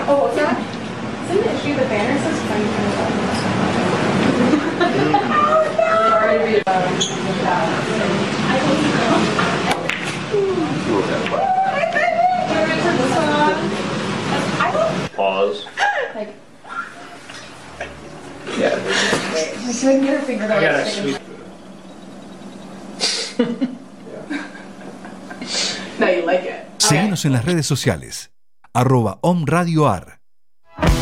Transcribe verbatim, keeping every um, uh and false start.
Oh, what's that? Isn't it she the banner says twenty twenty-five? Pause. Like, Yeah. I couldn't get her finger I got a sweet. No, you like it. Síguenos en las redes sociales, arroba Om Radio Ar.